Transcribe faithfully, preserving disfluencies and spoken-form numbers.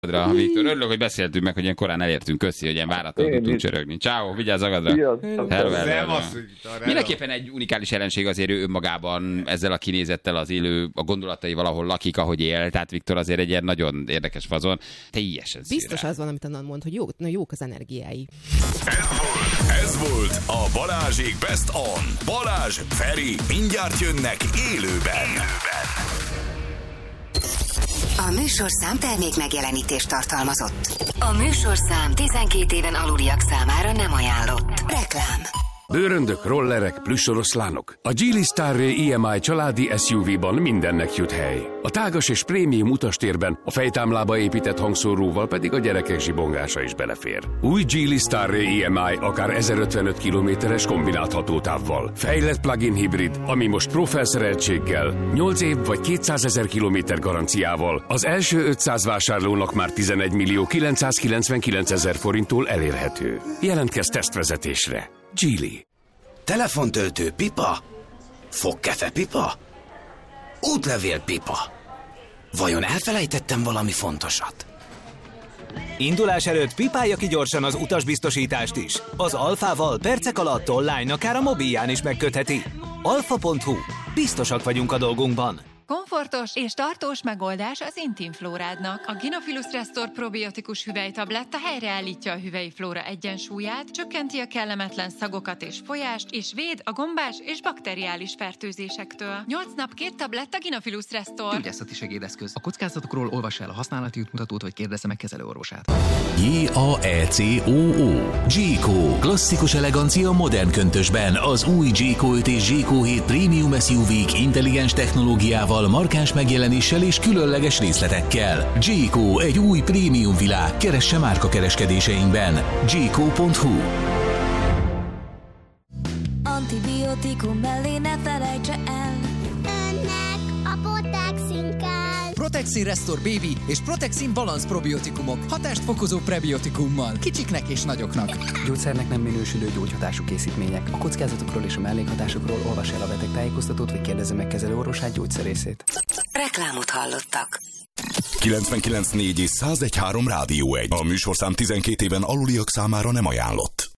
Viktor, örülök, hogy beszéltünk meg, hogy ilyen korán elértünk. Köszi, hogy ilyen váratlanul tudtunk csörögni. Ciao, vigyázz agadra. Hello, hello, hello. Mindenképpen egy unikális jelenség azért ő önmagában, ezzel a kinézettel az élő, a gondolatai valahol lakik, ahogy él. Tehát Viktor azért egy ilyen nagyon érdekes fazon. Teljesen szíre. Biztos az van, amit Annan mond, hogy jó, na jók az energiái. Ez volt, ez volt a Balázsék Best On. Balázs, Feri, mindjárt jönnek élőben. élőben. A műsorszám termék megjelenítést tartalmazott. A műsorszám tizenkét éven aluliak számára nem ajánlott. Reklám. Bőröndök, rollerek, plüssoroszlánok. A Geely Starray i em i családi es u vé-ban mindennek jut hely. A tágas és prémium utastérben a fejtámlába épített hangszóróval pedig a gyerekek zsibongása is belefér. Új Geely Starray i em i akár ezerötvenöt kilométeres kombinált hatótávval. Fejlett plug-in hibrid, ami most pro felszereltséggel, nyolc év vagy kétszázezer kilométer garanciával az első ötszáz vásárlónak már tizenegy millió kilencszázkilencvenkilencezer forinttól elérhető. Jelentkezz tesztvezetésre. Geely. Telefontöltő pipa? Fogkefe pipa? Útlevél pipa? Vajon elfelejtettem valami fontosat? Indulás előtt pipálja ki gyorsan az utasbiztosítást is. Az Alfával percek alatt online, akár a mobilján is megkötheti. alfa pont hu. Biztosak vagyunk a dolgunkban. Komfortos és tartós megoldás az Intimflórádnak. A Gynophilus Restore probiotikus hüvelytabletta helyreállítja a hüvelyflóra egyensúlyát, csökkenti a kellemetlen szagokat és folyást, és véd a gombás és bakteriális fertőzésektől. nyolc nap két tabletta Gynophilus Restore. Gyógyászati segédeszköz. A kockázatokról olvass el a használati útmutatót, vagy kérdezze meg kezelőorvosát. J A E C O O Jayco. Klasszikus elegancia modern köntösben. Az új Jayco öt és Jayco hét Premium es u vé-k intelligens technológiával, markáns megjelenéssel és különleges részletekkel. Jayco, egy új prémium világ. Keresse márka kereskedéseinkben. Jayco pont hu. Antibiotikum mellé ne felejtse el. Önnek a Protexin kell. Protexin Restore Baby és Protexin Balance probiotikumok. Hatást fokozó prebiotikummal. Kicsiknek és nagyoknak. Gyógyszernek nem minősülő gyógyhatású készítmények. A kockázatokról és a mellékhatásokról olvas el a betegtájékoztatót, vagy kérdezze meg kezelőorvosát, gyógyszerészét. Reklámot hallottak. kilencvenkilenc négy és száz egy három Rádió egy. A műsorszám tizenkét éven aluliak számára nem ajánlott.